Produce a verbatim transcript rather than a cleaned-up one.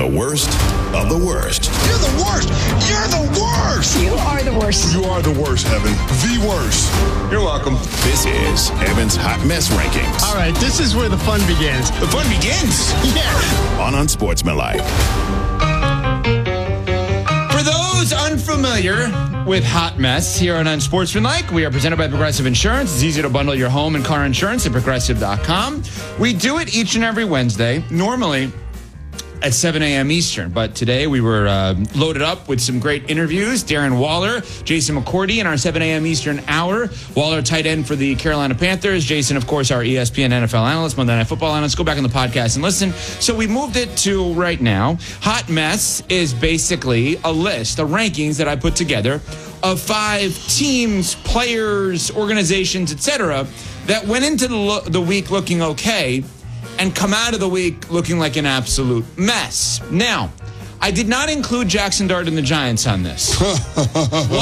the worst of the worst. You're the worst. You're the worst. You are the worst. You are the worst, Evan. The worst. You're welcome. This is Evan's Hot Mess Rankings. All right, this is where the fun begins. The fun begins. Yeah. On Unsportsmanlike. For those unfamiliar with Hot Mess here on Unsportsmanlike, we are presented by Progressive Insurance. It's easy to bundle your home and car insurance at progressive dot com. We do it each and every Wednesday, normally at seven a.m. Eastern. But today we were uh, loaded up with some great interviews. Darren Waller, Jason McCourty in our seven a.m. Eastern hour. Waller, tight end for the Carolina Panthers. Jason, of course, our E S P N N F L analyst, Monday Night Football analyst. Go back on the podcast and listen. So we moved it to right now. Hot Mess is basically a list, a rankings that I put together of five teams, players, organizations, et cetera, that went into the, lo- the week looking okay and come out of the week looking like an absolute mess. Now, I did not include Jackson Dart and the Giants on this.